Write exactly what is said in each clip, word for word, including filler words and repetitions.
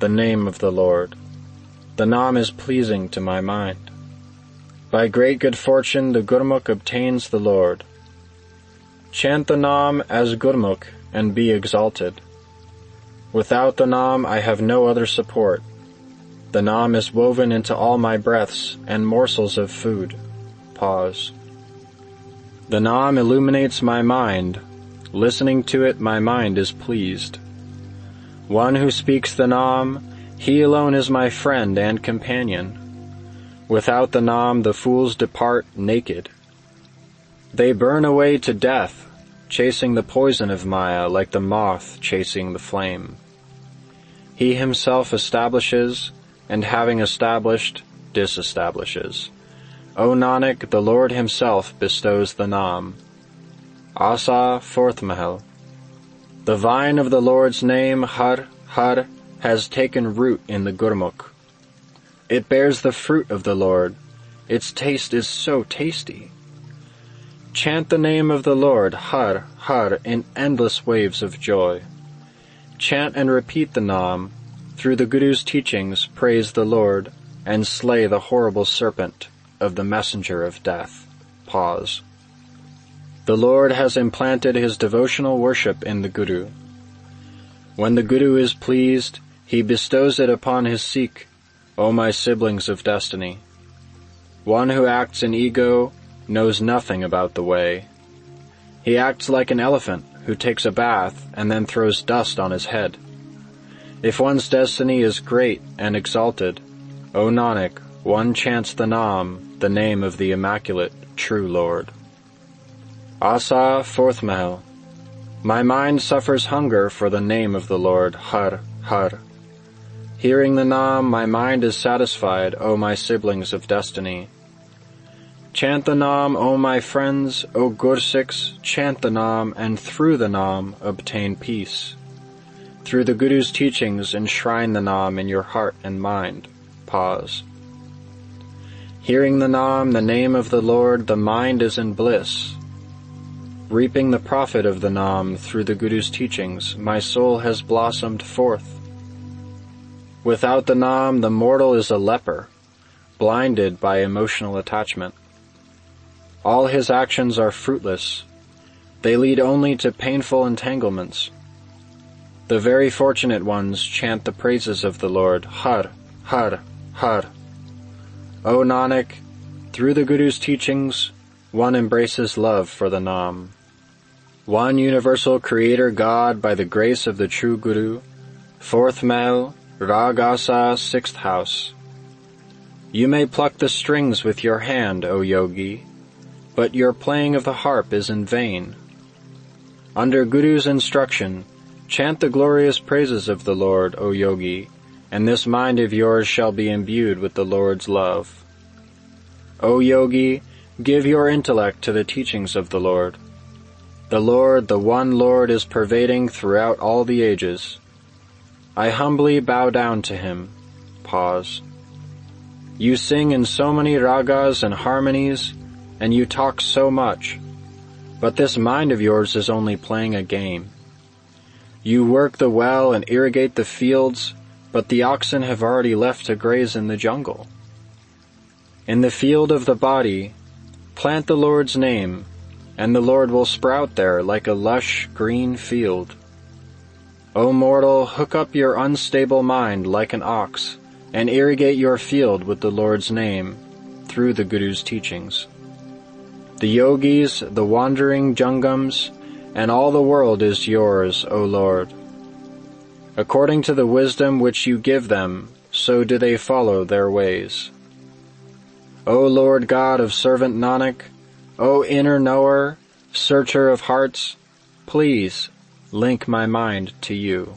the name of the Lord. The Nam is pleasing to my mind. By great good fortune the Gurmukh obtains the Lord. Chant the Nam as Gurmukh and be exalted. Without the Nam I have no other support. The Nam is woven into all my breaths and morsels of food. Pause. The Nam illuminates my mind. Listening to it my mind is pleased. One who speaks the Nam, he alone is my friend and companion. Without the Nam the fools depart naked. They burn away to death, chasing the poison of Maya like the moth chasing the flame. He himself establishes, and having established, disestablishes. O Nanak, the Lord himself bestows the Nam. Asa, fourth Mahal. The vine of the Lord's name, Har, Har, has taken root in the Gurmukh. It bears the fruit of the Lord. Its taste is so tasty. Chant the name of the Lord, Har, Har, in endless waves of joy. Chant and repeat the Nam. Through the Guru's teachings, praise the Lord, and slay the horrible serpent of the messenger of death. Pause. The Lord has implanted his devotional worship in the Guru. When the Guru is pleased, he bestows it upon his Sikh, O my siblings of destiny. One who acts in ego knows nothing about the way. He acts like an elephant who takes a bath and then throws dust on his head. If one's destiny is great and exalted, O Nanak, one chants the Nam, the name of the Immaculate, True Lord. Asa, fourth Mahal. My mind suffers hunger for the name of the Lord, Har, Har. Hearing the Nam, my mind is satisfied, O my siblings of destiny. Chant the Nam, O my friends, O Gursikhs, chant the Nam, and through the Nam obtain peace. Through the Guru's teachings enshrine the Nam in your heart and mind. Pause. Hearing the Nam, the name of the Lord, the mind is in bliss. Reaping the profit of the Nam through the Guru's teachings, my soul has blossomed forth. Without the Nam, the mortal is a leper, blinded by emotional attachment. All his actions are fruitless. They lead only to painful entanglements. The very fortunate ones chant the praises of the Lord, Har, Har, Har. O Nanak, through the Guru's teachings, one embraces love for the Nam. One universal Creator God by the grace of the true Guru, fourth Mahal, Rag Asa, sixth house. You may pluck the strings with your hand, O Yogi, but your playing of the harp is in vain. Under Guru's instruction, chant the glorious praises of the Lord, O Yogi, and this mind of yours shall be imbued with the Lord's love. O Yogi, give your intellect to the teachings of the Lord. The Lord, the one Lord, is pervading throughout all the ages. I humbly bow down to him. Pause. You sing in so many ragas and harmonies, and you talk so much, but this mind of yours is only playing a game. You work the well and irrigate the fields, but the oxen have already left to graze in the jungle. In the field of the body, plant the Lord's name, and the Lord will sprout there like a lush green field. O mortal, hook up your unstable mind like an ox, and irrigate your field with the Lord's name, through the Guru's teachings. The yogis, the wandering jungams, and all the world is yours, O Lord. According to the wisdom which you give them, so do they follow their ways. O Lord God of servant Nanak, O inner knower, searcher of hearts, please link my mind to you.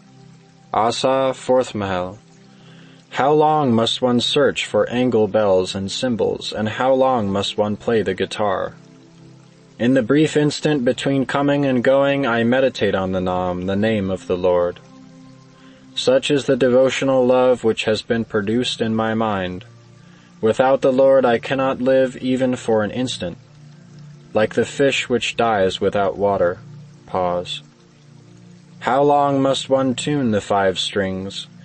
Asa, fourth Mahal. How long must one search for angle bells and cymbals, and how long must one play the guitar? In the brief instant between coming and going, I meditate on the Nam, the name of the Lord. Such is the devotional love which has been produced in my mind. Without the Lord I cannot live even for an instant. Like the fish which dies without water. Pause. How long must one tune the five strings,